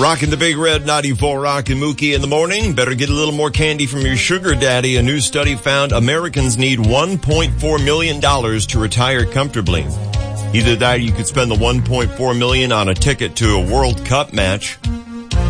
Rocking the Big Red 94 Rock and Mookie in the morning. Better get a little more candy from your sugar daddy. A new study found Americans need $1.4 million to retire comfortably. Either that or you could spend the $1.4 million on a ticket to a World Cup match.